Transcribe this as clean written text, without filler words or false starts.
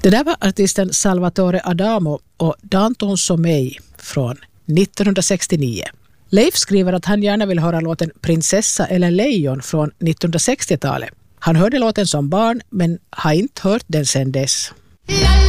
Det där var artisten Salvatore Adamo och Danton Somei från 1969. Leif skriver att han gärna vill höra låten Prinsessa eller lejon från 1960-talet. Han hörde låten som barn men har inte hört den sedan dess.